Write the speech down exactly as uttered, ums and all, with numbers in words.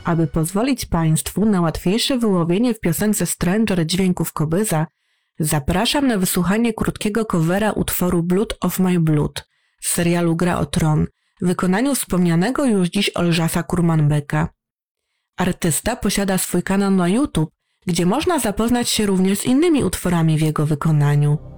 Aby pozwolić Państwu na łatwiejsze wyłowienie w piosence Stranger dźwięków Kobyza, zapraszam na wysłuchanie krótkiego covera utworu Blood of My Blood z serialu Gra o Tron w wykonaniu wspomnianego już dziś Olżasa Kurmanbeka. Artysta posiada swój kanał na YouTube, gdzie można zapoznać się również z innymi utworami w jego wykonaniu.